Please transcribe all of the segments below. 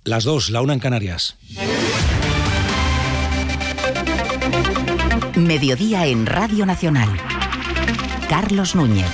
Las 2, la 1 en Canarias. Mediodía en Radio Nacional. Carlos Núñez.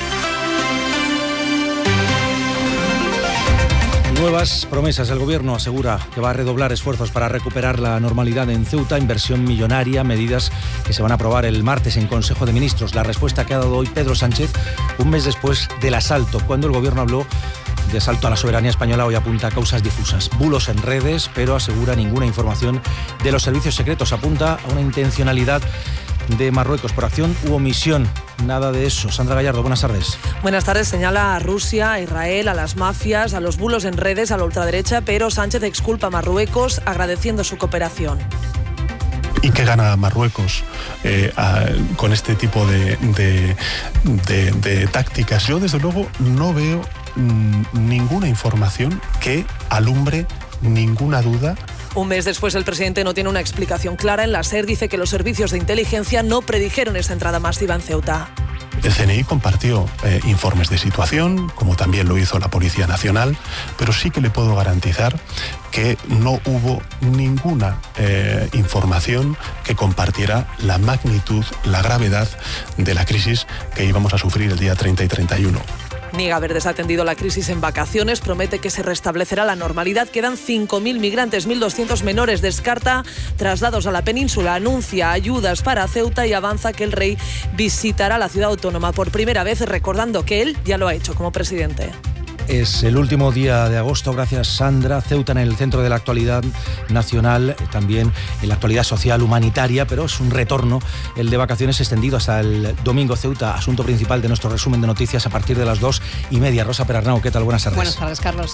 Nuevas promesas. El Gobierno asegura que va a redoblar esfuerzos para recuperar la normalidad en Ceuta, inversión millonaria, medidas que se van a aprobar el martes en Consejo de Ministros. La respuesta que ha dado hoy Pedro Sánchez, un mes después del asalto, cuando el Gobierno habló de asalto a la soberanía española, hoy apunta a causas difusas. Bulos en redes, pero asegura ninguna información de los servicios secretos. Apunta a una intencionalidad de Marruecos por acción u omisión. Nada de eso. Sandra Gallardo, buenas tardes. Buenas tardes. Señala a Rusia, a Israel, a las mafias, a los bulos en redes, a la ultraderecha, pero Sánchez exculpa a Marruecos agradeciendo su cooperación. ¿Y qué gana Marruecos con este tipo de tácticas? Yo, desde luego, no veo ninguna información que alumbre ninguna duda. Un mes después, el presidente no tiene una explicación clara. En la SER dice que los servicios de inteligencia no predijeron esa entrada masiva en Ceuta. El CNI compartió informes de situación, como también lo hizo la Policía Nacional, pero sí que le puedo garantizar que no hubo ninguna información que compartiera la magnitud, la gravedad de la crisis que íbamos a sufrir el día 30 y 31. Niega haber desatendido la crisis en vacaciones, promete que se restablecerá la normalidad. Quedan 5.000 migrantes, 1.200 menores. Descarta traslados a la península, anuncia ayudas para Ceuta y avanza que el rey visitará la ciudad autónoma por primera vez, recordando que él ya lo ha hecho como presidente. Es el último día de agosto, gracias Sandra. Ceuta en el centro de la actualidad nacional, también en la actualidad social, humanitaria, pero es un retorno, el de vacaciones extendido hasta el domingo. Ceuta, asunto principal de nuestro resumen de noticias a partir de las 2:30. Rosa Perarnau, ¿qué tal? Buenas tardes. Buenas tardes, Carlos.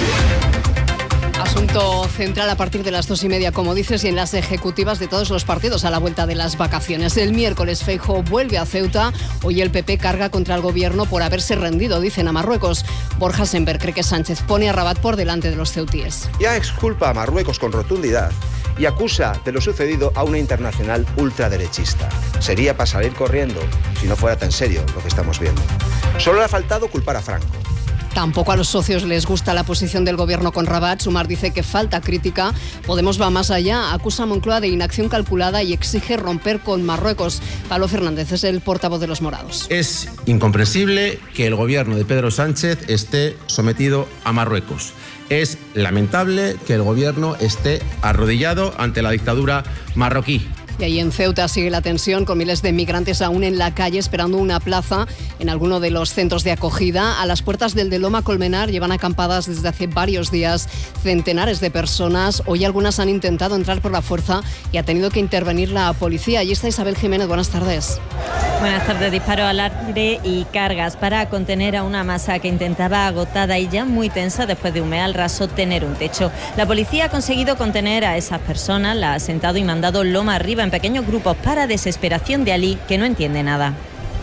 Asunto central a partir de las 2:30, como dices, y en las ejecutivas de todos los partidos a la vuelta de las vacaciones. El miércoles Feijóo vuelve a Ceuta. Hoy el PP carga contra el gobierno por haberse rendido, dicen a Marruecos. Borja Semper cree que Sánchez pone a Rabat por delante de los ceutíes. Ya exculpa a Marruecos con rotundidad y acusa de lo sucedido a una internacional ultraderechista. Sería para salir corriendo si no fuera tan serio lo que estamos viendo. Solo le ha faltado culpar a Franco. Tampoco a los socios les gusta la posición del gobierno con Rabat. Sumar dice que falta crítica. Podemos va más allá. Acusa a Moncloa de inacción calculada y exige romper con Marruecos. Pablo Fernández es el portavoz de los morados. Es incomprensible que el gobierno de Pedro Sánchez esté sometido a Marruecos. Es lamentable que el gobierno esté arrodillado ante la dictadura marroquí. Y ahí en Ceuta sigue la tensión, con miles de migrantes aún en la calle esperando una plaza en alguno de los centros de acogida. A las puertas del de Loma Colmenar llevan acampadas desde hace varios días centenares de personas. Hoy algunas han intentado entrar por la fuerza y ha tenido que intervenir la policía. Allí está Isabel Jiménez, buenas tardes. Buenas tardes. Disparo al aire y cargas para contener a una masa que intentaba, agotada y ya muy tensa después de un mes al raso, tener un techo. La policía ha conseguido contener a esas personas, la ha sentado y mandado loma arriba en pequeños grupos para desesperación de Ali, que no entiende nada.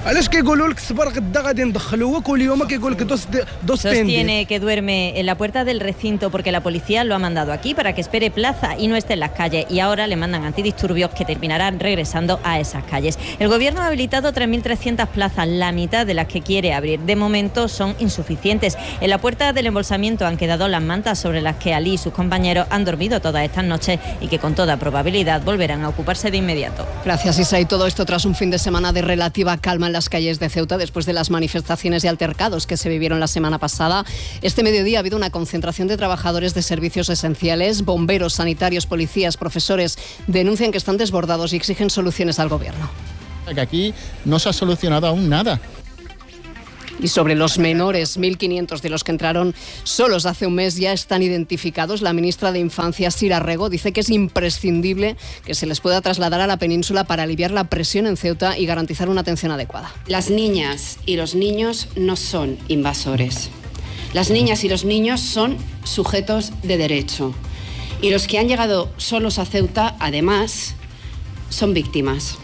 Sostiene que duerme en la puerta del recinto porque la policía lo ha mandado aquí para que espere plaza y no esté en las calles, y ahora le mandan antidisturbios que terminarán regresando a esas calles. El gobierno ha habilitado 3.300 plazas, la mitad de las que quiere abrir. De momento son insuficientes. En la puerta del embolsamiento han quedado las mantas sobre las que Ali y sus compañeros han dormido todas estas noches y que con toda probabilidad volverán a ocuparse de inmediato. Gracias, Isa. Y todo esto tras un fin de semana de relativa calma en las calles de Ceuta después de las manifestaciones y altercados que se vivieron la semana pasada. Este mediodía ha habido una concentración de trabajadores de servicios esenciales. Bomberos, sanitarios, policías, profesores denuncian que están desbordados y exigen soluciones al gobierno. Que aquí no se ha solucionado aún nada. Y sobre los menores, 1.500 de los que entraron solos hace un mes ya están identificados. La ministra de Infancia, Sira Rego, dice que es imprescindible que se les pueda trasladar a la península para aliviar la presión en Ceuta y garantizar una atención adecuada. Las niñas y los niños no son invasores. Las niñas y los niños son sujetos de derecho. Y los que han llegado solos a Ceuta, además, son víctimas.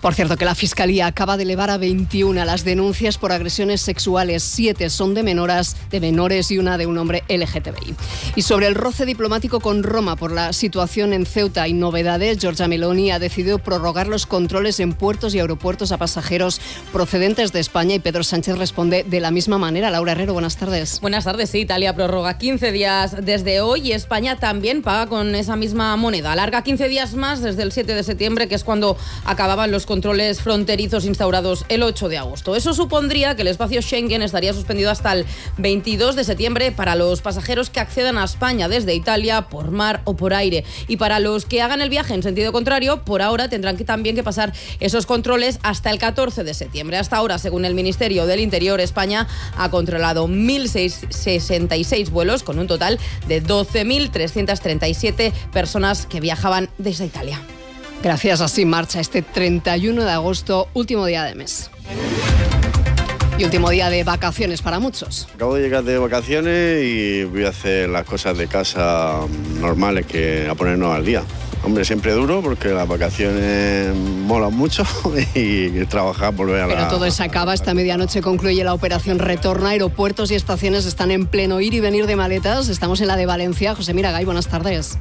Por cierto, que la Fiscalía acaba de elevar a 21 las denuncias por agresiones sexuales. 7 son de menores y una de un hombre LGTBI. Y sobre el roce diplomático con Roma por la situación en Ceuta y novedades, Giorgia Meloni ha decidido prorrogar los controles en puertos y aeropuertos a pasajeros procedentes de España y Pedro Sánchez responde de la misma manera. Laura Herrero, buenas tardes. Buenas tardes. Sí, Italia prorroga 15 días desde hoy y España también paga con esa misma moneda. Alarga 15 días más desde el 7 de septiembre, que es cuando acababan los controles fronterizos instaurados el 8 de agosto. Eso supondría que el espacio Schengen estaría suspendido hasta el 22 de septiembre para los pasajeros que accedan a España desde Italia por mar o por aire. Y para los que hagan el viaje en sentido contrario, por ahora tendrán también que pasar esos controles hasta el 14 de septiembre. Hasta ahora, según el Ministerio del Interior, España ha controlado 1.066 vuelos con un total de 12.337 personas que viajaban desde Italia. Gracias, así marcha este 31 de agosto, último día de mes. Y último día de vacaciones para muchos. Acabo de llegar de vacaciones y voy a hacer las cosas de casa normales, que a ponernos al día. Hombre, siempre duro porque las vacaciones molan mucho y trabajar, volver a la... Pero todo se acaba, esta medianoche concluye la operación Retorna. Aeropuertos y estaciones están en pleno ir y venir de maletas. Estamos en la de Valencia. José Miragay, buenas tardes.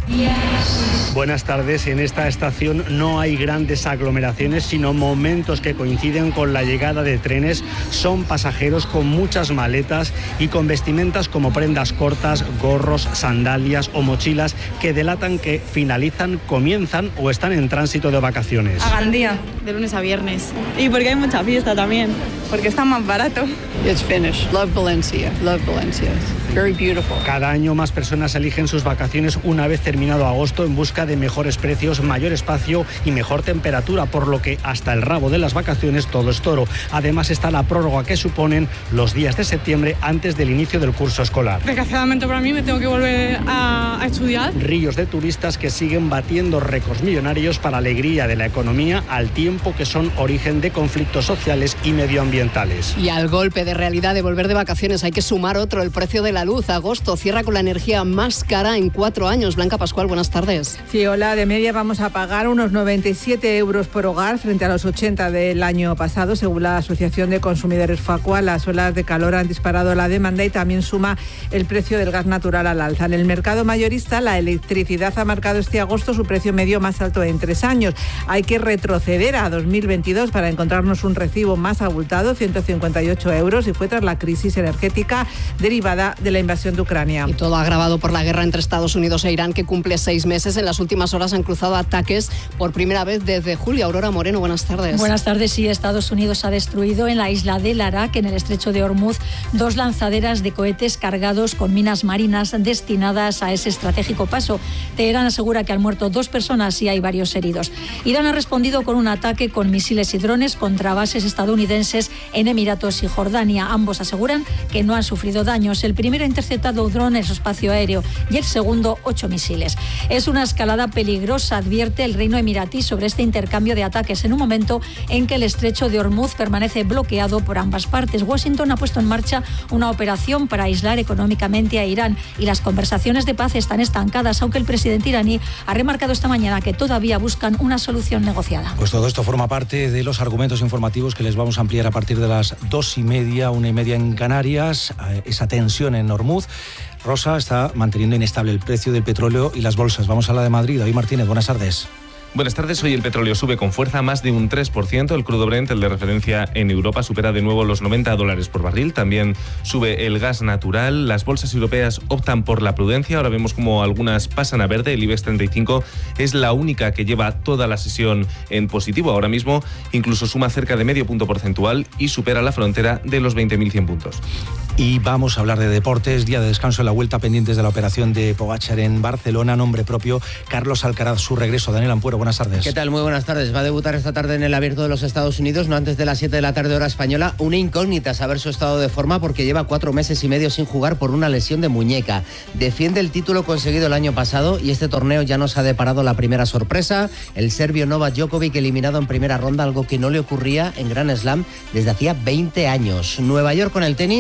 Buenas tardes. En esta estación no hay grandes aglomeraciones, sino momentos que coinciden con la llegada de trenes. Son pasajeros con muchas maletas y con vestimentas como prendas cortas, gorros, sandalias o mochilas que delatan que comienzan o están en tránsito de vacaciones. A Gandía, de lunes a viernes. Y porque hay mucha fiesta también, porque está más barato. It's finished. Love Valencia. Love Valencia. Very beautiful. Cada año más personas eligen sus vacaciones una vez terminado agosto en busca de mejores precios, mayor espacio y mejor temperatura, por lo que hasta el rabo de las vacaciones todo es toro. Además está la prórroga que suponen los días de septiembre antes del inicio del curso escolar. Desgraciadamente para mí me tengo que volver a estudiar. Ríos de turistas que siguen batiendo récords millonarios para alegría de la economía, al tiempo que son origen de conflictos sociales y medioambientales. Y al golpe de realidad de volver de vacaciones hay que sumar otro, el precio de la luz. Agosto cierra con la energía más cara en 4 años. Blanca Pascual, buenas tardes. Sí, hola. De media vamos a pagar unos 97 euros por hogar frente a los 80 del año pasado. Según la Asociación de Consumidores Facua, las olas de calor han disparado la demanda y también suma el precio del gas natural al alza. En el mercado mayorista, la electricidad ha marcado este agosto su precio medio más alto en 3 años. Hay que retroceder a 2022 para encontrarnos un recibo más abultado, 158 euros, y fue tras la crisis energética derivada de la invasión de Ucrania. Y todo agravado por la guerra entre Estados Unidos e Irán, que cumple 6 meses. En las últimas horas han cruzado ataques por primera vez desde julio. Aurora Moreno, buenas tardes. Buenas tardes. Sí, Estados Unidos ha destruido en la isla de Arak, en el estrecho de Hormuz, 2 lanzaderas de cohetes cargados con minas marinas destinadas a ese estratégico paso. Teherán asegura que han muerto 2 personas y hay varios heridos. Irán ha respondido con un ataque con misiles y drones contra bases estadounidenses en Emiratos y Jordania. Ambos aseguran que no han sufrido daños. El primero ha interceptado un dron en su espacio aéreo y el segundo 8 misiles. Es una escalada peligrosa, advierte el Reino Emiratí sobre este intercambio de ataques en un momento en que el estrecho de Hormuz permanece bloqueado por ambas partes. Washington ha puesto en marcha una operación para aislar económicamente a Irán y las conversaciones de paz están estancadas, aunque el presidente iraní ha remarcado esta mañana que todavía buscan una solución negociada. Pues todo esto forma parte de los argumentos informativos que les vamos a ampliar a partir de las 2:30, 1:30 en Canarias. Esa tensión en Hormuz. Rosa, está manteniendo inestable el precio del petróleo y las bolsas. Vamos a la de Madrid. David Martínez, buenas tardes. Buenas tardes. Hoy el petróleo sube con fuerza más de un 3%. El crudo Brent, el de referencia en Europa, supera de nuevo los $90 por barril. También sube el gas natural. Las bolsas europeas optan por la prudencia. Ahora vemos como algunas pasan a verde. El IBEX 35 es la única que lleva toda la sesión en positivo. Ahora mismo incluso suma cerca de medio punto porcentual y supera la frontera de los 20.100 puntos. Y vamos a hablar de deportes. Día de descanso en la Vuelta, pendientes de la operación de Pogačar en Barcelona. Nombre propio, Carlos Alcaraz, su regreso. Daniel Ampuero, buenas tardes. ¿Qué tal? Muy buenas tardes. Va a debutar esta tarde en el Abierto de los Estados Unidos, no antes de las 7 de la tarde hora española. Una incógnita saber su estado de forma porque lleva 4 meses y medio sin jugar por una lesión de muñeca. Defiende el título conseguido el año pasado y este torneo ya nos ha deparado la primera sorpresa. El serbio Novak Djokovic eliminado en primera ronda, algo que no le ocurría en Grand Slam desde hacía 20 años. Nueva York con el tenis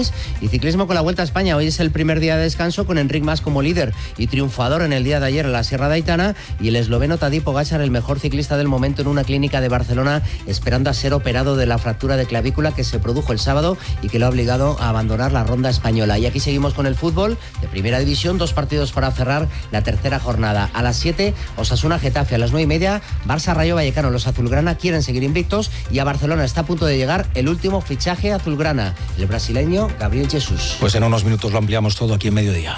Y ciclismo con la Vuelta a España. Hoy es el primer día de descanso con Enric Mas como líder y triunfador en el día de ayer en la Sierra de Aitana, y el esloveno Tadej Pogačar, el mejor ciclista del momento, en una clínica de Barcelona, esperando a ser operado de la fractura de clavícula que se produjo el sábado y que lo ha obligado a abandonar la ronda española. Y aquí seguimos con el fútbol de Primera División, 2 partidos para cerrar la tercera jornada. A las 7, Osasuna-Getafe. A las 9:30, Barça-Rayo Vallecano. Los azulgrana quieren seguir invictos y a Barcelona está a punto de llegar el último fichaje azulgrana, el brasileño Gabriel Jesús. Pues en unos minutos lo ampliamos todo aquí en Mediodía.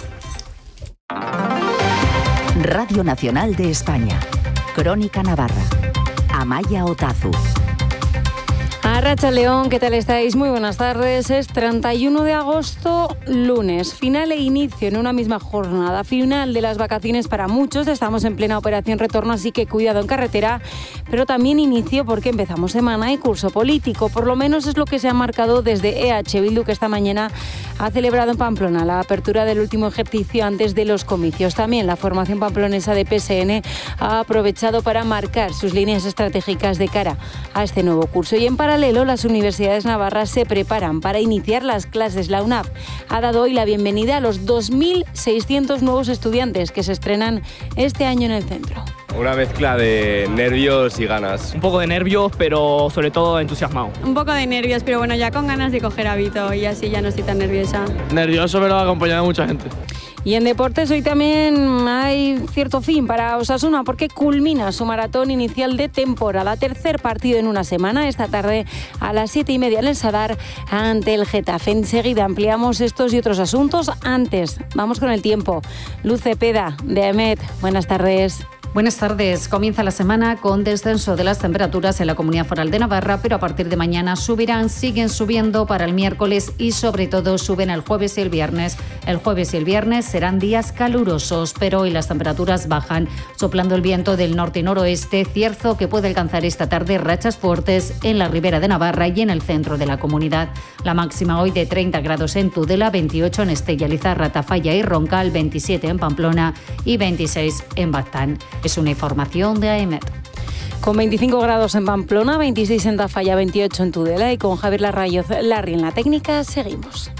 Radio Nacional de España. Crónica Navarra. Amaya Otazu. Arratsaldeon, ¿qué tal estáis? Muy buenas tardes. Es 31 de agosto, lunes. Final e inicio en una misma jornada. Final de las vacaciones para muchos. Estamos en plena operación retorno, así que cuidado en carretera. Pero también inicio porque empezamos semana y curso político. Por lo menos es lo que se ha marcado desde EH Bildu, que esta mañana ha celebrado en Pamplona la apertura del último ejercicio antes de los comicios. También la formación pamplonesa de PSN ha aprovechado para marcar sus líneas estratégicas de cara a este nuevo curso. Y en paralelo, las universidades navarras se preparan para iniciar las clases. La UNAV ha dado hoy la bienvenida a los 2.600 nuevos estudiantes que se estrenan este año en el centro. Una mezcla de nervios y ganas. Un poco de nervios, pero sobre todo entusiasmado. Un poco de nervios, pero bueno, ya con ganas de coger hábito y así ya no estoy tan nerviosa. Nervioso, pero acompañado de mucha gente. Y en deportes hoy también hay cierto fin para Osasuna porque culmina su maratón inicial de temporada. Tercer partido en una semana, esta tarde a las 7:30 en el Sadar ante el Getafe. Enseguida ampliamos estos y otros asuntos. Antes, vamos con el tiempo. Luz Cepeda, de AEMET, buenas tardes. Buenas tardes. Comienza la semana con descenso de las temperaturas en la Comunidad Foral de Navarra, pero a partir de mañana subirán, siguen subiendo para el miércoles y sobre todo suben el jueves y el viernes. El jueves y el viernes serán días calurosos, pero hoy las temperaturas bajan, soplando el viento del norte y noroeste, cierzo que puede alcanzar esta tarde rachas fuertes en la ribera de Navarra y en el centro de la comunidad. La máxima hoy de 30 grados en Tudela, 28 en Estella, Lizarra, Tafalla y Roncal, 27 en Pamplona y 26 en Baztán. Es una información de AEMET. Con 25 grados en Pamplona, 26 en Tafalla, 28 en Tudela y con Javier Larrayoz Larry en la técnica, seguimos.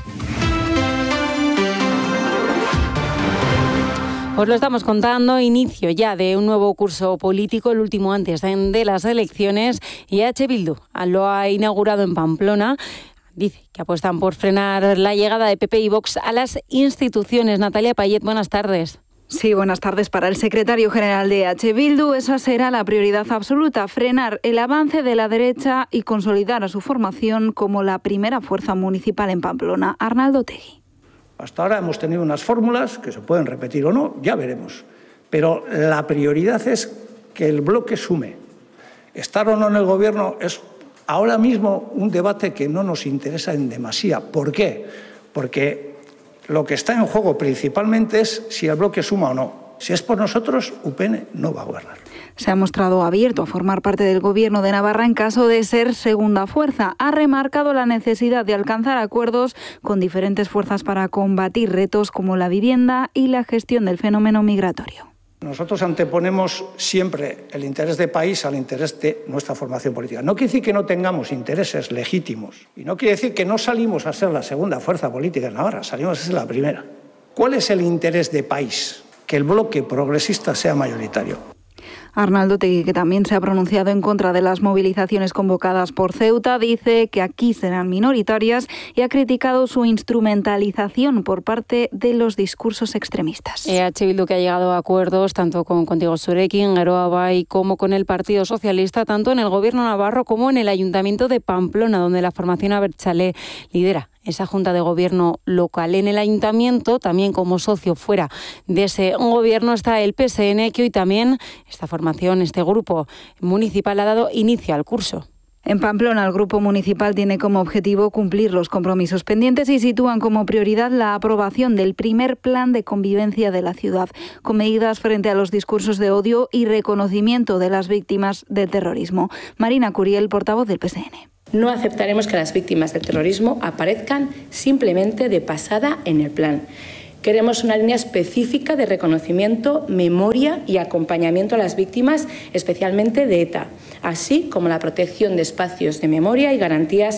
Os lo estamos contando, inicio ya de un nuevo curso político, el último antes de las elecciones, y EH Bildu lo ha inaugurado en Pamplona. Dice que apuestan por frenar la llegada de PP y Vox a las instituciones. Natalia Payet, buenas tardes. Sí, buenas tardes. Para el secretario general de EH Bildu, esa será la prioridad absoluta, frenar el avance de la derecha y consolidar a su formación como la primera fuerza municipal en Pamplona. Arnaldo Otegi. Hasta ahora hemos tenido unas fórmulas que se pueden repetir o no, ya veremos. Pero la prioridad es que el bloque sume. Estar o no en el gobierno es ahora mismo un debate que no nos interesa en demasía. ¿Por qué? Porque lo que está en juego principalmente es si el bloque suma o no. Si es por nosotros, UPN no va a gobernar. Se ha mostrado abierto a formar parte del Gobierno de Navarra en caso de ser segunda fuerza. Ha remarcado la necesidad de alcanzar acuerdos con diferentes fuerzas para combatir retos como la vivienda y la gestión del fenómeno migratorio. Nosotros anteponemos siempre el interés de país al interés de nuestra formación política. No quiere decir que no tengamos intereses legítimos y no quiere decir que no salimos a ser la segunda fuerza política en Navarra, salimos a ser la primera. ¿Cuál es el interés de país? Que el bloque progresista sea mayoritario. Arnaldo Otegi, que también se ha pronunciado en contra de las movilizaciones convocadas por Ceuta, dice que aquí serán minoritarias y ha criticado su instrumentalización por parte de los discursos extremistas. EH Bildu que ha llegado a acuerdos tanto con Contigo Zurekin, Geroa Bai, como con el Partido Socialista, tanto en el Gobierno navarro como en el Ayuntamiento de Pamplona, donde la formación abertzale lidera esa junta de gobierno local. En el ayuntamiento, también como socio fuera de ese gobierno, está el PSN, que hoy también esta formación, este grupo municipal, ha dado inicio al curso. En Pamplona, el Grupo Municipal tiene como objetivo cumplir los compromisos pendientes y sitúan como prioridad la aprobación del primer plan de convivencia de la ciudad, con medidas frente a los discursos de odio y reconocimiento de las víctimas del terrorismo. Marina Curiel, portavoz del PSN. No aceptaremos que las víctimas del terrorismo aparezcan simplemente de pasada en el plan. Queremos una línea específica de reconocimiento, memoria y acompañamiento a las víctimas, especialmente de ETA, así como la protección de espacios de memoria y garantías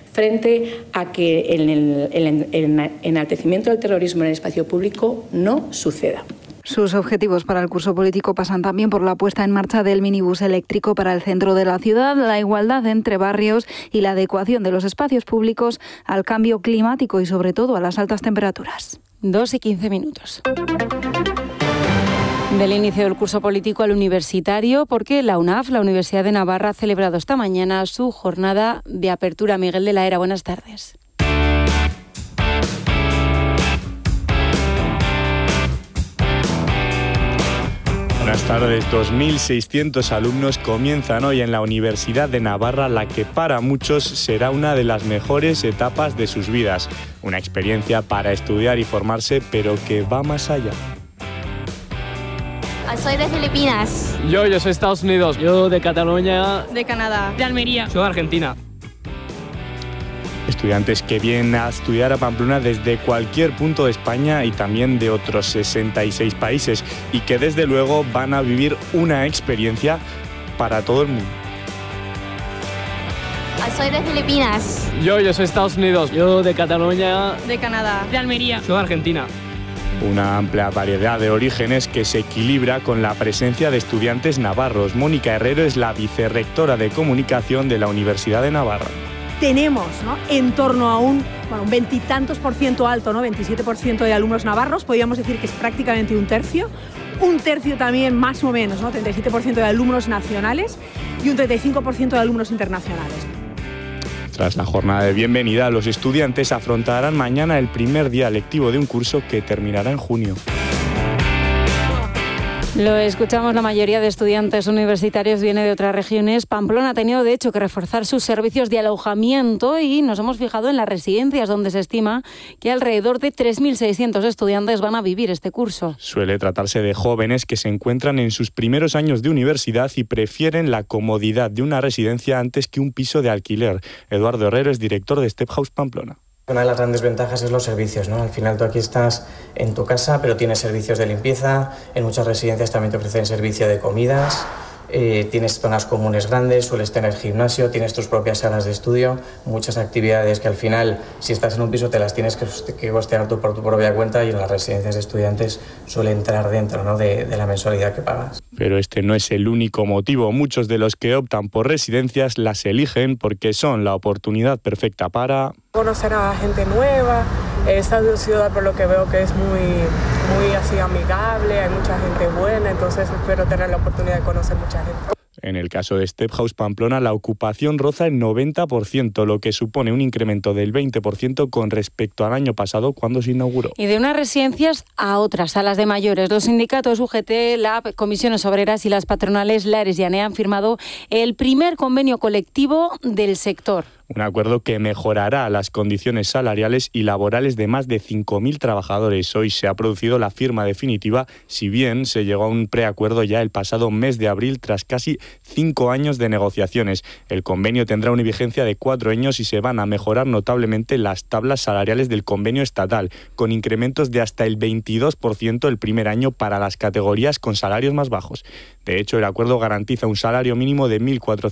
frente a que el enaltecimiento del terrorismo en el espacio público no suceda. Sus objetivos para el curso político pasan también por la puesta en marcha del minibús eléctrico para el centro de la ciudad, la igualdad entre barrios y la adecuación de los espacios públicos al cambio climático y sobre todo a las altas temperaturas. 2:15. Del inicio del curso político al universitario, porque la UNAF, la Universidad de Navarra, ha celebrado esta mañana su jornada de apertura. Miguel de la Era, buenas tardes. Buenas tardes. 2.600 alumnos comienzan hoy en la Universidad de Navarra, la que para muchos será una de las mejores etapas de sus vidas. Una experiencia para estudiar y formarse, pero que va más allá. Soy de Filipinas. Yo soy de Estados Unidos. Yo de Cataluña. De Canadá. De Almería. Soy de Argentina. Estudiantes que vienen a estudiar a Pamplona desde cualquier punto de España y también de otros 66 países y que desde luego van a vivir una experiencia para todo el mundo. Soy de Filipinas. Yo soy de Estados Unidos. Yo de Cataluña. De Canadá. De Almería. Soy de Argentina. Una amplia variedad de orígenes que se equilibra con la presencia de estudiantes navarros. Mónica Herrero es la vicerrectora de comunicación de la Universidad de Navarra. Tenemos, ¿no?, en torno a un 20 y tantos % alto, ¿no?, 27% de alumnos navarros, podríamos decir que es prácticamente un tercio también más o menos, ¿no?, 37% de alumnos nacionales y un 35% de alumnos internacionales. Tras la jornada de bienvenida, los estudiantes afrontarán mañana el primer día lectivo de un curso que terminará en junio. Lo escuchamos, la mayoría de estudiantes universitarios viene de otras regiones. Pamplona ha tenido, de hecho, que reforzar sus servicios de alojamiento y nos hemos fijado en las residencias, donde se estima que alrededor de 3.600 estudiantes van a vivir este curso. Suele tratarse de jóvenes que se encuentran en sus primeros años de universidad y prefieren la comodidad de una residencia antes que un piso de alquiler. Eduardo Herrero es director de Step House Pamplona. Una de las grandes ventajas es los servicios, ¿no? Al final tú aquí estás en tu casa, pero tienes servicios de limpieza, en muchas residencias también te ofrecen servicio de comidas, tienes zonas comunes grandes, sueles tener gimnasio, tienes tus propias salas de estudio, muchas actividades que al final, si estás en un piso, te las tienes que costear tú por tu propia cuenta y en las residencias de estudiantes suele entrar dentro, ¿no?, de la mensualidad que pagas. Pero este no es el único motivo. Muchos de los que optan por residencias las eligen porque son la oportunidad perfecta para conocer a gente nueva. Esta ciudad, por lo que veo, que es muy así amigable, hay mucha gente buena, entonces espero tener la oportunidad de conocer mucha gente. En el caso de Step House Pamplona, la ocupación roza el 90%, lo que supone un incremento del 20% con respecto al año pasado cuando se inauguró. Y de unas residencias a otras, a las de mayores. Los sindicatos UGT, LAB, Comisiones Obreras y las patronales LARES y ANEA han firmado el primer convenio colectivo del sector. Un acuerdo que mejorará las condiciones salariales y laborales de más de 5.000 trabajadores. Hoy se ha producido la firma definitiva, si bien se llegó a un preacuerdo ya el pasado mes de abril tras casi 5 años de negociaciones. El convenio tendrá una vigencia de 4 años y se van a mejorar notablemente las tablas salariales del convenio estatal, con incrementos de hasta el 22% el primer año para las categorías con salarios más bajos. De hecho, el acuerdo garantiza un salario mínimo de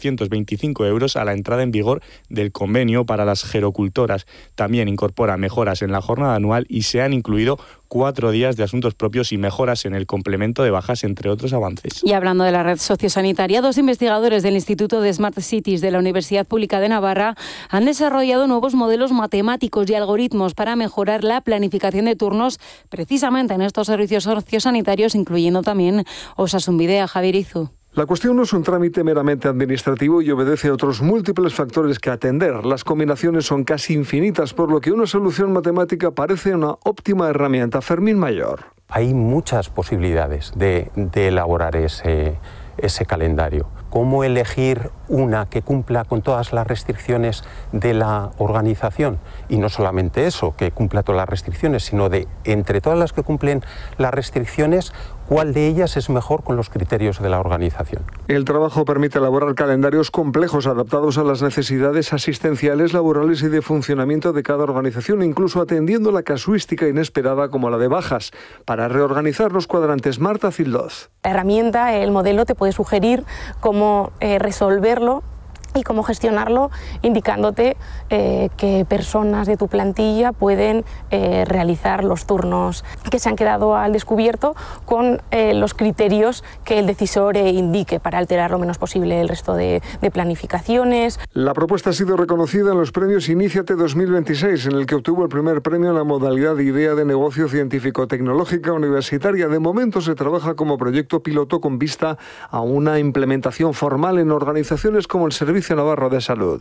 1.425 euros a la entrada en vigor del convenio para las gerocultoras. También incorpora mejoras en la jornada anual y se han incluido 4 días de asuntos propios y mejoras en el complemento de bajas, entre otros avances. Y hablando de la red sociosanitaria, 2 investigadores del Instituto de Smart Cities de la Universidad Pública de Navarra han desarrollado nuevos modelos matemáticos y algoritmos para mejorar la planificación de turnos precisamente en estos servicios sociosanitarios, incluyendo también Osasun Bidea. Javier Izu. La cuestión no es un trámite meramente administrativo y obedece a otros múltiples factores que atender. Las combinaciones son casi infinitas, por lo que una solución matemática parece una óptima herramienta. Fermín Mayor. Hay muchas posibilidades de elaborar ese calendario. ¿Cómo elegir una que cumpla con todas las restricciones de la organización? Y no solamente eso, que cumpla todas las restricciones, sino de entre todas las que cumplen las restricciones, ¿cuál de ellas es mejor con los criterios de la organización? El trabajo permite elaborar calendarios complejos adaptados a las necesidades asistenciales, laborales y de funcionamiento de cada organización, incluso atendiendo la casuística inesperada como la de bajas. Para reorganizar los cuadrantes, Marta Zildoz. La herramienta, el modelo, te puede sugerir cómo resolverlo y cómo gestionarlo, indicándote qué personas de tu plantilla pueden realizar los turnos que se han quedado al descubierto con los criterios que el decisor indique para alterar lo menos posible el resto de planificaciones. La propuesta ha sido reconocida en los premios Iníciate 2026, en el que obtuvo el primer premio en la modalidad de idea de negocio científico-tecnológica universitaria. De momento se trabaja como proyecto piloto con vista a una implementación formal en organizaciones como el Servicio Navarro de Salud.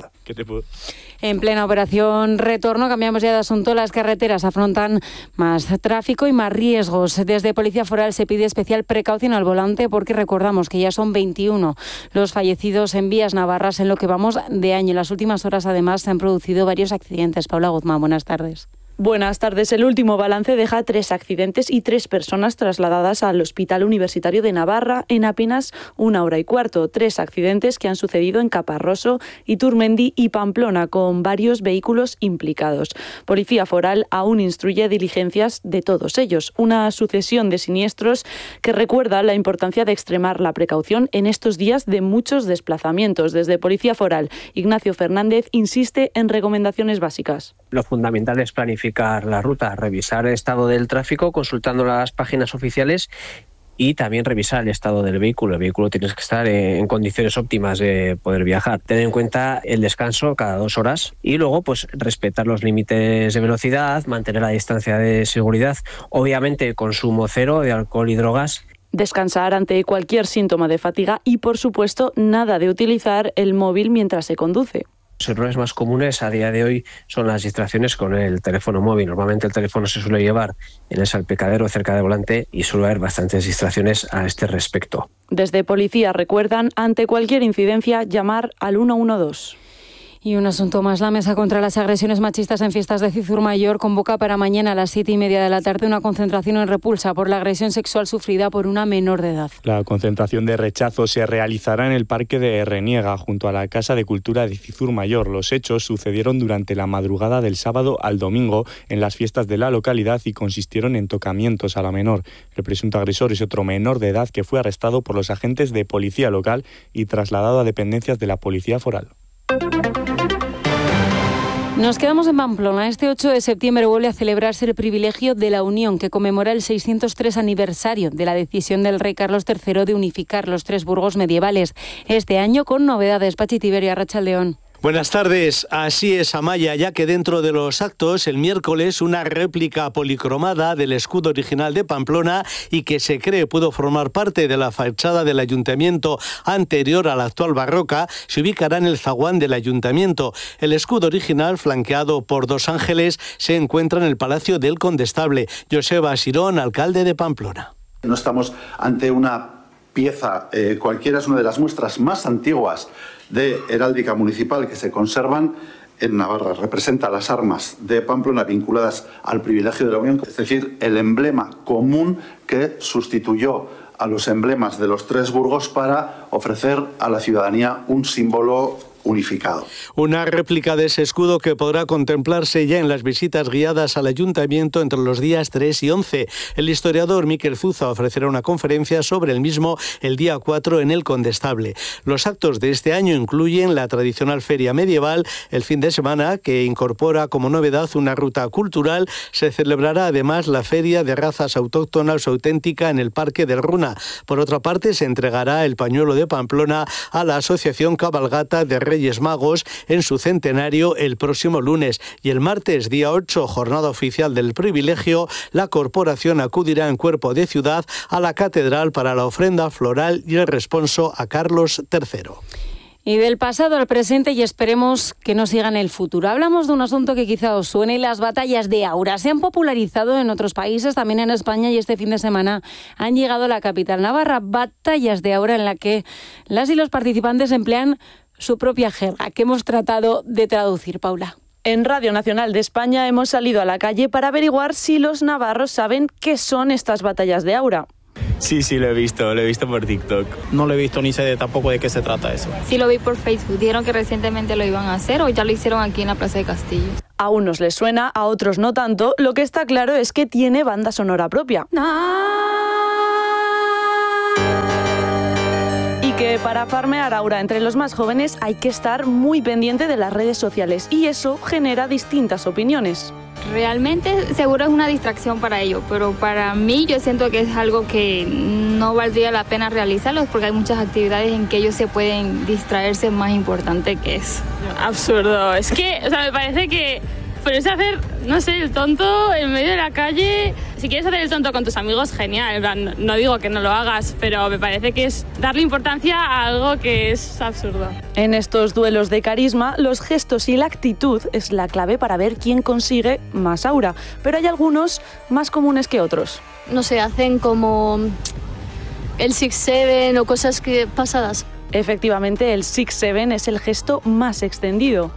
En plena operación retorno, cambiamos ya de asunto, las carreteras afrontan más tráfico y más riesgos. Desde Policía Foral se pide especial precaución al volante porque recordamos que ya son 21 los fallecidos en vías navarras en lo que vamos de año. En las últimas horas además se han producido varios accidentes. Paula Guzmán, buenas tardes. Buenas tardes. El último balance deja 3 accidentes y 3 personas trasladadas al Hospital Universitario de Navarra en apenas 1 hora y cuarto. 3 accidentes que han sucedido en Caparroso, Iturmendi y Pamplona, con varios vehículos implicados. Policía Foral aún instruye diligencias de todos ellos. Una sucesión de siniestros que recuerda la importancia de extremar la precaución en estos días de muchos desplazamientos. Desde Policía Foral, Ignacio Fernández insiste en recomendaciones básicas. Lo fundamental es planificar la ruta, revisar el estado del tráfico consultando las páginas oficiales y también revisar el estado del vehículo. El vehículo tiene que estar en condiciones óptimas de poder viajar. Tener en cuenta el descanso cada 2 horas y luego pues respetar los límites de velocidad, mantener la distancia de seguridad, obviamente consumo cero de alcohol y drogas. Descansar ante cualquier síntoma de fatiga y, por supuesto, nada de utilizar el móvil mientras se conduce. Los errores más comunes a día de hoy son las distracciones con el teléfono móvil. Normalmente el teléfono se suele llevar en el salpicadero cerca del volante y suele haber bastantes distracciones a este respecto. Desde Policía recuerdan, ante cualquier incidencia, llamar al 112. Y un asunto más, la Mesa contra las Agresiones Machistas en Fiestas de Cizur-Mayor convoca para mañana a las 7:30 de la tarde una concentración en repulsa por la agresión sexual sufrida por una menor de edad. La concentración de rechazo se realizará en el Parque de Reniega, junto a la Casa de Cultura de Cizur-Mayor. Los hechos sucedieron durante la madrugada del sábado al domingo en las fiestas de la localidad y consistieron en tocamientos a la menor. El presunto agresor es otro menor de edad que fue arrestado por los agentes de policía local y trasladado a dependencias de la Policía Foral. Nos quedamos en Pamplona. Este 8 de septiembre vuelve a celebrarse el Privilegio de la Unión, que conmemora el 603 aniversario de la decisión del rey Carlos III de unificar los 3 burgos medievales. Este año con novedades. Pachi Tiberio, Arratsaldeón. Buenas tardes, así es, Amaya, ya que dentro de los actos el miércoles una réplica policromada del escudo original de Pamplona y que se cree pudo formar parte de la fachada del ayuntamiento anterior a la actual barroca se ubicará en el zaguán del ayuntamiento. El escudo original, flanqueado por 2 ángeles, se encuentra en el Palacio del Condestable. Joseba Sirón, alcalde de Pamplona. No estamos ante una pieza, cualquiera es una de las muestras más antiguas de heráldica municipal que se conservan en Navarra. Representa las armas de Pamplona vinculadas al privilegio de la Unión, es decir, el emblema común que sustituyó a los emblemas de los 3 burgos para ofrecer a la ciudadanía un símbolo unificado. Una réplica de ese escudo que podrá contemplarse ya en las visitas guiadas al ayuntamiento entre los días 3 y 11. El historiador Miquel Zuza ofrecerá una conferencia sobre el mismo el día 4 en el Condestable. Los actos de este año incluyen la tradicional feria medieval, el fin de semana, que incorpora como novedad una ruta cultural. Se celebrará además la feria de razas autóctonas auténtica en el Parque del Runa. Por otra parte, se entregará el pañuelo de Pamplona a la Asociación Cabalgata de Reyes Magos en su centenario el próximo lunes. Y el martes, día 8, jornada oficial del privilegio, la corporación acudirá en cuerpo de ciudad a la catedral para la ofrenda floral y el responso a Carlos III. Y del pasado al presente, y esperemos que no siga en el futuro. Hablamos de un asunto que quizá os suene: las batallas de aura. Se han popularizado en otros países, también en España, y este fin de semana han llegado a la capital navarra. Batallas de aura en la que las y los participantes emplean su propia jerga, que hemos tratado de traducir, Paula. En Radio Nacional de España hemos salido a la calle para averiguar si los navarros saben qué son estas batallas de aura. Sí, lo he visto por TikTok. No lo he visto ni sé tampoco de qué se trata eso. Sí, lo vi por Facebook. Dijeron que recientemente lo iban a hacer o ya lo hicieron aquí en la Plaza de Castillo. A unos les suena, a otros no tanto. Lo que está claro es que tiene banda sonora propia. Y que para farmear aura entre los más jóvenes hay que estar muy pendiente de las redes sociales y eso genera distintas opiniones. Realmente seguro es una distracción para ellos, pero para mí yo siento que es algo que no valdría la pena realizarlos porque hay muchas actividades en que ellos se pueden distraerse más importante que eso. Absurdo, es que, me parece que ponerse a hacer, no sé, el tonto en medio de la calle. Si quieres hacer el tonto con tus amigos, genial, en plan, no digo que no lo hagas, pero me parece que es darle importancia a algo que es absurdo. En estos duelos de carisma, los gestos y la actitud es la clave para ver quién consigue más aura, pero hay algunos más comunes que otros. No sé, hacen como el 6-7 o cosas pasadas. Efectivamente, el 6-7 es el gesto más extendido.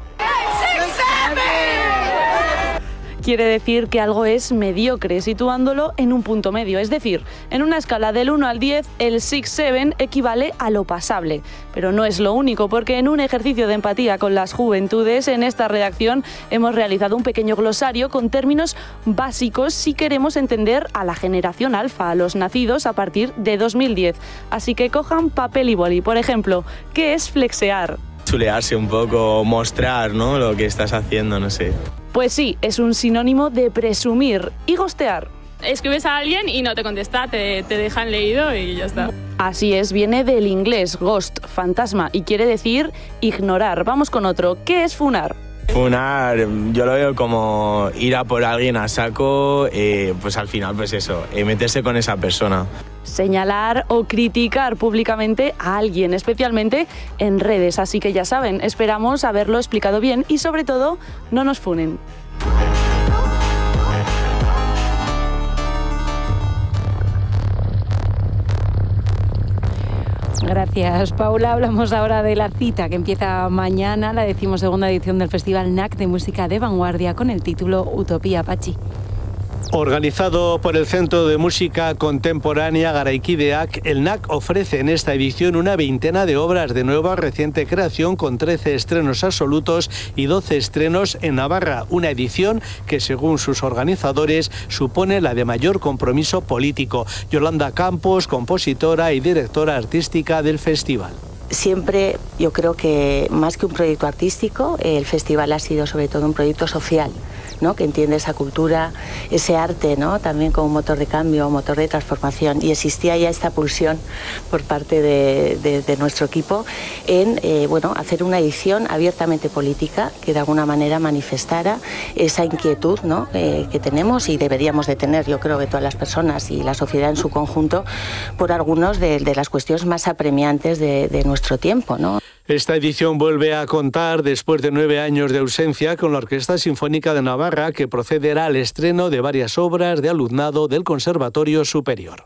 Quiere decir que algo es mediocre, situándolo en un punto medio. Es decir, en una escala del 1 al 10, el 6-7 equivale a lo pasable. Pero no es lo único, porque en un ejercicio de empatía con las juventudes, en esta redacción hemos realizado un pequeño glosario con términos básicos si queremos entender a la generación alfa, a los nacidos a partir de 2010. Así que cojan papel y boli. Por ejemplo, ¿qué es flexear? Chulearse un poco, mostrar, ¿no?, lo que estás haciendo, no sé. Pues sí, es un sinónimo de presumir. Y ghostear. Escribes a alguien y no te contesta, te dejan leído y ya está. Así es, viene del inglés ghost, fantasma, y quiere decir ignorar. Vamos con otro. ¿Qué es funar? Funar, yo lo veo como ir a por alguien a saco, pues al final, pues eso, meterse con esa persona. Señalar o criticar públicamente a alguien, especialmente en redes. Así que ya saben, esperamos haberlo explicado bien y sobre todo, no nos funen. Gracias, Paula. Hablamos ahora de la cita que empieza mañana, la 12ª edición del Festival NAC de Música de Vanguardia con el título Utopía Pachi. Organizado por el Centro de Música Contemporánea Garaikideak, el NAC ofrece en esta edición una veintena de obras de nueva reciente creación con 13 estrenos absolutos y 12 estrenos en Navarra, una edición que según sus organizadores supone la de mayor compromiso político. Yolanda Campos, compositora y directora artística del festival. Siempre yo creo que más que un proyecto artístico, el festival ha sido sobre todo un proyecto social, ¿no?, que entiende esa cultura, ese arte, ¿no?, también como motor de cambio, motor de transformación, y existía ya esta pulsión por parte de nuestro equipo en hacer una edición abiertamente política que de alguna manera manifestara esa inquietud, ¿no?, que tenemos y deberíamos de tener, yo creo que todas las personas y la sociedad en su conjunto, por algunos de las cuestiones más apremiantes de nuestro tiempo, ¿no? Esta edición vuelve a contar, después de 9 años de ausencia, con la Orquesta Sinfónica de Navarra, que procederá al estreno de varias obras de alumnado del Conservatorio Superior.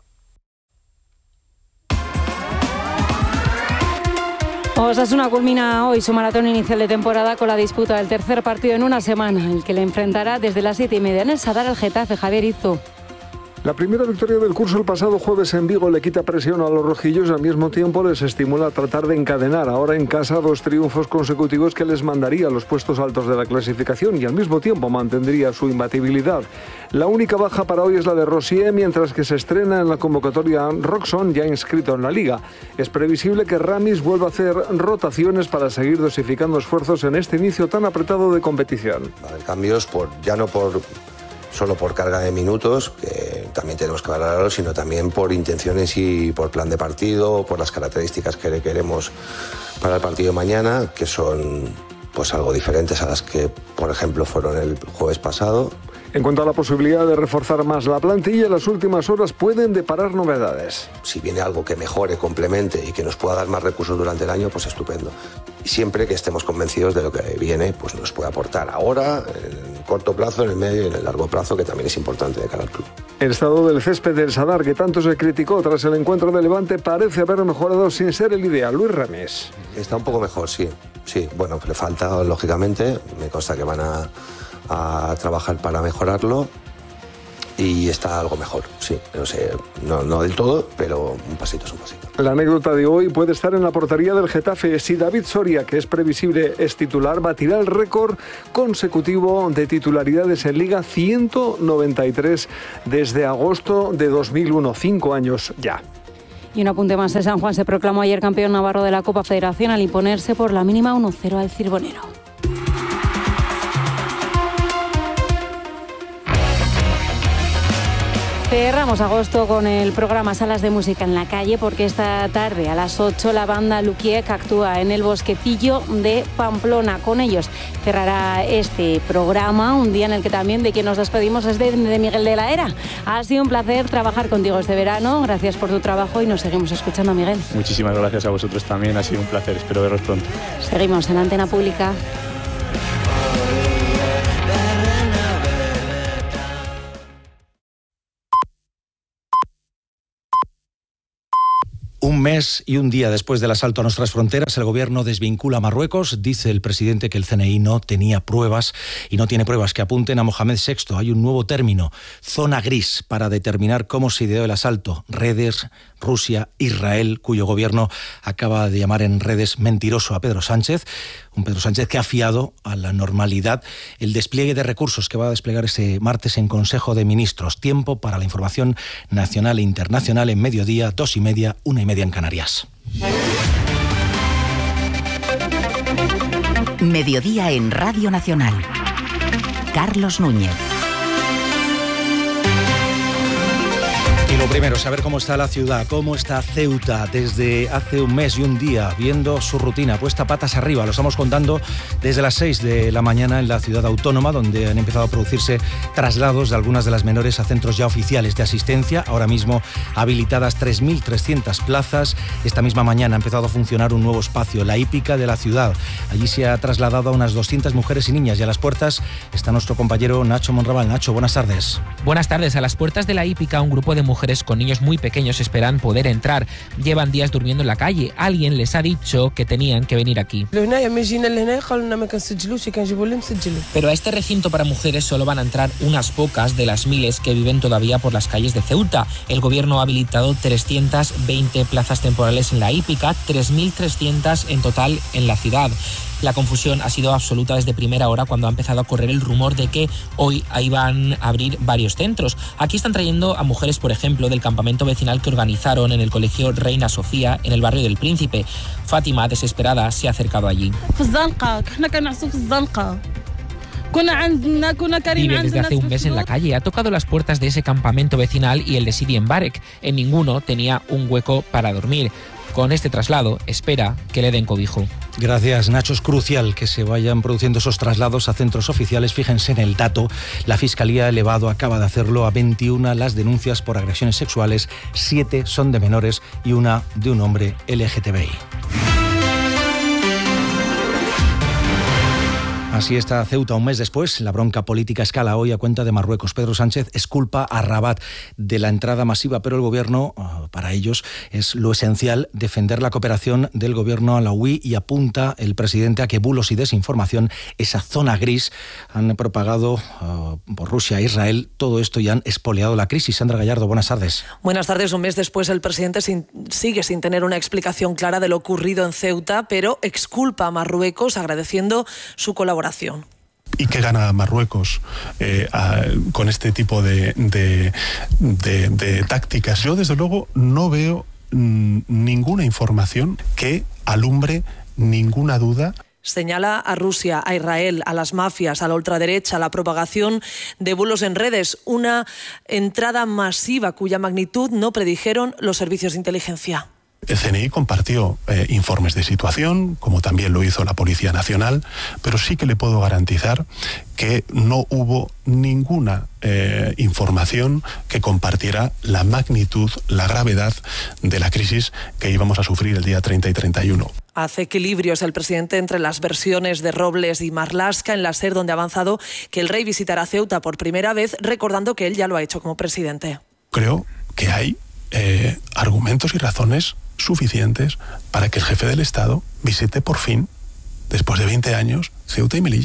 Osasuna culmina hoy su maratón inicial de temporada con la disputa del tercer partido en una semana, el que le enfrentará desde las 7:30 en el Sadar al Getafe. Javier Izzo. La primera victoria del curso el pasado jueves en Vigo le quita presión a los rojillos y al mismo tiempo les estimula a tratar de encadenar ahora en casa 2 triunfos consecutivos que les mandaría a los puestos altos de la clasificación y al mismo tiempo mantendría su imbatibilidad. La única baja para hoy es la de Rosier, mientras que se estrena en la convocatoria Roxon, ya inscrito en la Liga. Es previsible que Ramis vuelva a hacer rotaciones para seguir dosificando esfuerzos en este inicio tan apretado de competición. Cambios solo por carga de minutos, que también tenemos que valorarlo, sino también por intenciones y por plan de partido, por las características que queremos para el partido de mañana, que son pues algo diferentes a las que, por ejemplo, fueron el jueves pasado. En cuanto a la posibilidad de reforzar más la plantilla, las últimas horas pueden deparar novedades. Si viene algo que mejore, complemente y que nos pueda dar más recursos durante el año, pues estupendo. Y siempre que estemos convencidos de lo que viene, pues nos puede aportar ahora, en el corto plazo, en el medio y en el largo plazo, que también es importante de cara al club. El estado del césped del Sadar, que tanto se criticó tras el encuentro de Levante, parece haber mejorado sin ser el ideal. Luis Ramis. Está un poco mejor, sí. Sí, bueno, le falta, lógicamente. Me consta que van a trabajar para mejorarlo y está algo mejor, sí, no sé, no del todo, pero un pasito es un pasito. La anécdota de hoy puede estar en la portería del Getafe. Si David Soria, que es previsible es titular, batirá el récord consecutivo de titularidades en Liga, 193 desde agosto de 2001, 5 años ya. Y un apunte más, de San Juan se proclamó ayer campeón navarro de la Copa Federación al imponerse por la mínima 1-0 al Cirbonero. Cerramos agosto con el programa Salas de Música en la Calle, porque esta tarde a las 8 la banda Lukiek actúa en el Bosquecillo de Pamplona. Con ellos cerrará este programa, un día en el que también de quien nos despedimos es de Miguel de la Era. Ha sido un placer trabajar contigo este verano, gracias por tu trabajo y nos seguimos escuchando, Miguel. Muchísimas gracias a vosotros también, ha sido un placer, espero veros pronto. Seguimos en Antena Pública. Un mes y un día después del asalto a nuestras fronteras, el gobierno desvincula a Marruecos. Dice el presidente que el CNI no tenía pruebas y no tiene pruebas que apunten a Mohamed VI. Hay un nuevo término, zona gris, para determinar cómo se ideó el asalto. Redes, Rusia, Israel, cuyo gobierno acaba de llamar en redes mentiroso a Pedro Sánchez. Un Pedro Sánchez que ha fiado a la normalidad el despliegue de recursos que va a desplegar ese martes en Consejo de Ministros. Tiempo para la información nacional e internacional en mediodía, 2:30, 1:30 en Canarias. Mediodía en Radio Nacional. Carlos Núñez. Y lo primero, saber cómo está la ciudad, cómo está Ceuta desde hace un mes y un día, viendo su rutina puesta patas arriba. Lo estamos contando desde las 6 de la mañana en la ciudad autónoma, donde han empezado a producirse traslados de algunas de las menores a centros ya oficiales de asistencia. Ahora mismo habilitadas 3.300 plazas. Esta misma mañana ha empezado a funcionar un nuevo espacio, la hípica de la ciudad. Allí se ha trasladado a unas 200 mujeres y niñas y a las puertas está nuestro compañero Nacho Monraval. Nacho, buenas tardes. Buenas tardes. A las puertas de la hípica, un grupo de mujeres con niños muy pequeños esperan poder entrar. Llevan días durmiendo en la calle. Alguien les ha dicho que tenían que venir aquí. Pero a este recinto para mujeres solo van a entrar unas pocas de las miles que viven todavía por las calles de Ceuta. El gobierno ha habilitado 320 plazas temporales en la hípica, 3.300 en total en la ciudad. La confusión ha sido absoluta desde primera hora, cuando ha empezado a correr el rumor de que hoy iban a abrir varios centros. Aquí están trayendo a mujeres, por ejemplo, del campamento vecinal que organizaron en el colegio Reina Sofía, en el barrio del Príncipe. Fátima, desesperada, se ha acercado allí. Vive desde hace un mes en la calle. Ha tocado las puertas de ese campamento vecinal y el de Sidi Mbarek. En ninguno tenía un hueco para dormir. Con este traslado espera que le den cobijo. Gracias, Nacho. Es crucial que se vayan produciendo esos traslados a centros oficiales. Fíjense en el dato. La Fiscalía ha elevado, acaba de hacerlo, a 21 las denuncias por agresiones sexuales. 7 son de menores y una de un hombre LGTBI. Así está Ceuta un mes después. La bronca política escala hoy a cuenta de Marruecos. Pedro Sánchez exculpa a Rabat de la entrada masiva, pero el gobierno, para ellos, es lo esencial defender la cooperación del gobierno alauí, y apunta el presidente a que bulos y desinformación, esa zona gris, han propagado por Rusia e Israel todo esto y han expoliado la crisis. Sandra Gallardo, buenas tardes. Buenas tardes. Un mes después, el presidente sigue sin tener una explicación clara de lo ocurrido en Ceuta, pero exculpa a Marruecos agradeciendo su colaboración. ¿Y qué gana Marruecos con este tipo de tácticas? Yo, desde luego, no veo ninguna información que alumbre ninguna duda. Señala a Rusia, a Israel, a las mafias, a la ultraderecha, a la propagación de bulos en redes, una entrada masiva cuya magnitud no predijeron los servicios de inteligencia. El CNI compartió informes de situación, como también lo hizo la Policía Nacional, pero sí que le puedo garantizar que no hubo ninguna información que compartiera la magnitud, la gravedad de la crisis que íbamos a sufrir el día 30 y 31. Hace equilibrios el presidente entre las versiones de Robles y Marlaska en la SER, donde ha avanzado que el rey visitará Ceuta por primera vez, recordando que él ya lo ha hecho como presidente. Creo que hay argumentos y razones suficientes para que el jefe del Estado visite por fin, después de 20 años, Ceuta y Melilla.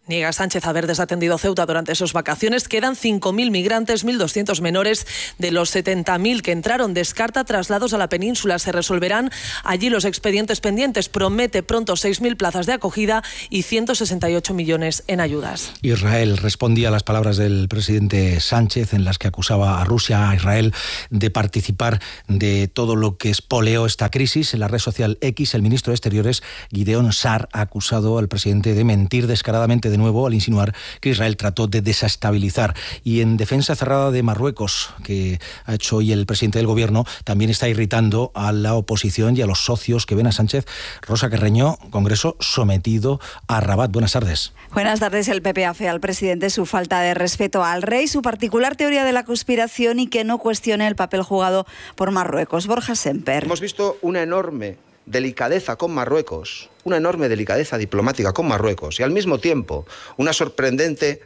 Niega Sánchez haber desatendido Ceuta durante sus vacaciones. Quedan 5.000 migrantes, 1.200 menores de los 70.000 que entraron. Descarta traslados a la península. Se resolverán allí los expedientes pendientes. Promete pronto 6.000 plazas de acogida y 168 millones en ayudas. Israel respondía a las palabras del presidente Sánchez en las que acusaba a Rusia, a Israel, de participar de todo lo que espoleó esta crisis. En la red social X, el ministro de Exteriores, Gideon Sa'ar, ha acusado al presidente de mentir descaradamente de nuevo al insinuar que Israel trató de desestabilizar. Y en defensa cerrada de Marruecos, que ha hecho hoy el presidente del gobierno, también está irritando a la oposición y a los socios que ven a Sánchez. Rosa Carreño, Congreso sometido a Rabat. Buenas tardes. Buenas tardes. El PP afea al presidente su falta de respeto al rey, su particular teoría de la conspiración y que no cuestione el papel jugado por Marruecos. Borja Semper. Hemos visto una enorme delicadeza con Marruecos, una enorme delicadeza diplomática con Marruecos y al mismo tiempo una sorprendente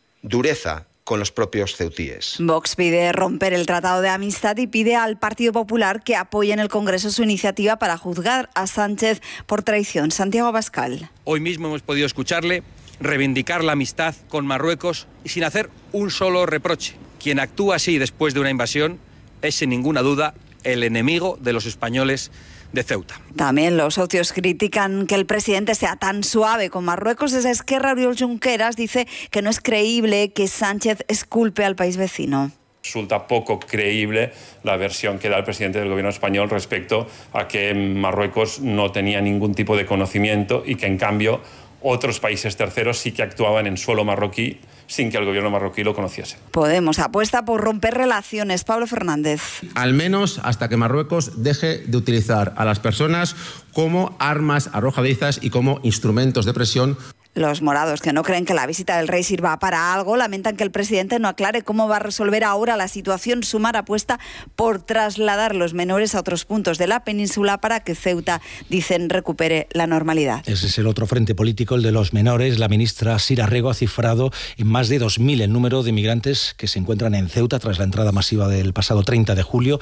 dureza con los propios ceutíes. Vox pide romper el Tratado de Amistad y pide al Partido Popular que apoye en el Congreso su iniciativa para juzgar a Sánchez por traición. Santiago Abascal. Hoy mismo hemos podido escucharle reivindicar la amistad con Marruecos y sin hacer un solo reproche. Quien actúa así después de una invasión es sin ninguna duda el enemigo de los españoles de Ceuta. También los socios critican que el presidente sea tan suave con Marruecos. Desde Esquerra, Oriol Junqueras dice que no es creíble que Sánchez exculpe al país vecino. Resulta poco creíble la versión que da el presidente del gobierno español respecto a que Marruecos no tenía ningún tipo de conocimiento y que en cambio otros países terceros sí que actuaban en suelo marroquí sin que el gobierno marroquí lo conociese. Podemos apuesta por romper relaciones. Pablo Fernández. Al menos hasta que Marruecos deje de utilizar a las personas como armas arrojadizas y como instrumentos de presión. Los morados, que no creen que la visita del rey sirva para algo, lamentan que el presidente no aclare cómo va a resolver ahora la situación. Sumar apuesta por trasladar los menores a otros puntos de la península para que Ceuta, dicen, recupere la normalidad. Ese es el otro frente político, el de los menores. La ministra Sira Rego ha cifrado en más de 2.000 el número de migrantes que se encuentran en Ceuta tras la entrada masiva del pasado 30 de julio.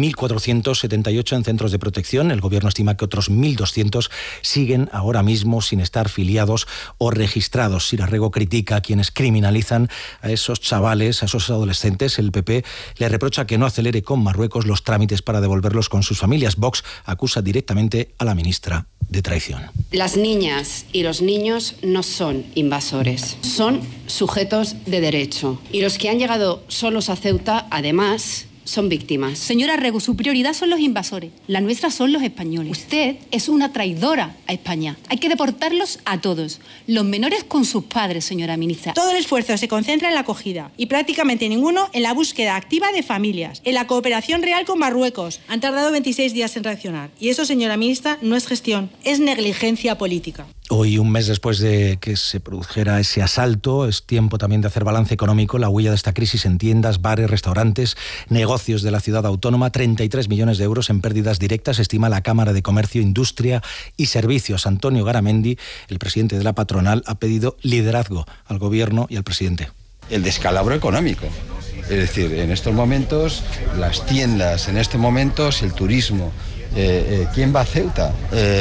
1.478 en centros de protección. El gobierno estima que otros 1.200 siguen ahora mismo sin estar filiados o registrados. Sira Rego critica a quienes criminalizan a esos chavales, a esos adolescentes. El PP le reprocha que no acelere con Marruecos los trámites para devolverlos con sus familias. Vox acusa directamente a la ministra de traición. Las niñas y los niños no son invasores, son sujetos de derecho. Y los que han llegado solos a Ceuta, además, son víctimas. Señora Rego, su prioridad son los invasores, la nuestra son los españoles. Usted es una traidora a España. Hay que deportarlos a todos, los menores con sus padres, señora ministra. Todo el esfuerzo se concentra en la acogida y prácticamente ninguno en la búsqueda activa de familias, en la cooperación real con Marruecos. Han tardado 26 días en reaccionar y eso, señora ministra, no es gestión, es negligencia política. Hoy, un mes después de que se produjera ese asalto, es tiempo también de hacer balance económico. La huella de esta crisis en tiendas, bares, restaurantes, negocios de la ciudad autónoma. 33 millones de euros en pérdidas directas, estima la Cámara de Comercio, Industria y Servicios. Antonio Garamendi, el presidente de la patronal, ha pedido liderazgo al gobierno y al presidente. El descalabro económico. Es decir, en estos momentos, las tiendas, en estos momentos, el turismo. ¿Quién va a Ceuta?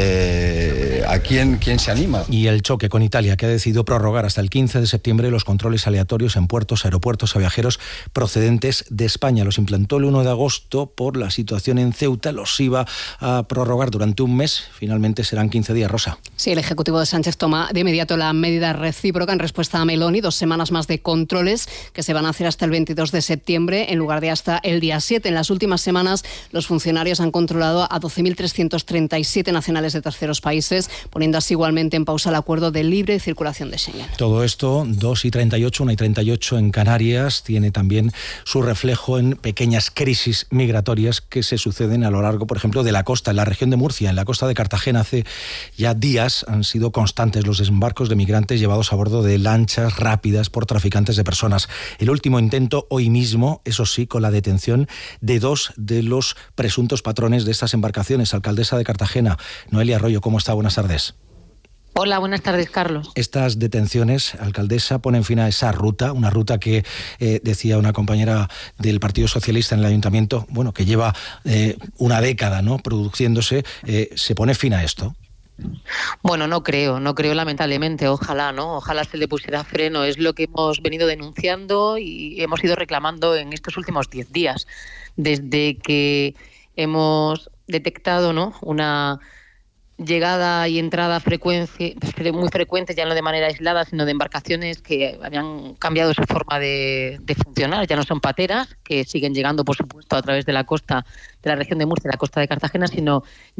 ¿A quién se anima? Y el choque con Italia, que ha decidido prorrogar hasta el 15 de septiembre los controles aleatorios en puertos, aeropuertos a viajeros procedentes de España. Los implantó el 1 de agosto por la situación en Ceuta. Los iba a prorrogar durante un mes. Finalmente serán 15 días, Rosa. Sí, el Ejecutivo de Sánchez toma de inmediato la medida recíproca en respuesta a Meloni. 2 semanas más de controles que se van a hacer hasta el 22 de septiembre en lugar de hasta el día 7. En las últimas semanas, los funcionarios han controlado a 12.337 nacionales de terceros países, poniendo así igualmente en pausa el acuerdo de libre circulación de Schengen. Todo esto, 2:38, 1:38 en Canarias, tiene también su reflejo en pequeñas crisis migratorias que se suceden a lo largo, por ejemplo, de la costa. En la región de Murcia, en la costa de Cartagena, hace ya días han sido constantes los desembarcos de migrantes llevados a bordo de lanchas rápidas por traficantes de personas. El último intento hoy mismo, eso sí, con la detención de 2 de los presuntos patrones de estas embarcaciones. Alcaldesa de Cartagena, Noelia Arroyo, ¿cómo está? Buenas tardes. Hola, buenas tardes, Carlos. Estas detenciones, alcaldesa, ponen fin a esa ruta, una ruta que decía una compañera del Partido Socialista en el Ayuntamiento, bueno, que lleva una década, ¿no?, produciéndose. ¿Se pone fin a esto? Bueno, no creo lamentablemente, ojalá, ¿no? Ojalá se le pusiera freno, es lo que hemos venido denunciando y hemos ido reclamando en estos últimos 10 días, desde que hemos detectado, ¿no?, una llegada y entrada muy frecuente, ya no de manera aislada, sino de embarcaciones que habían cambiado su forma de funcionar. Ya no son pateras, que siguen llegando, por supuesto, a través de la costa de la región de Murcia, la costa de Cartagena, sino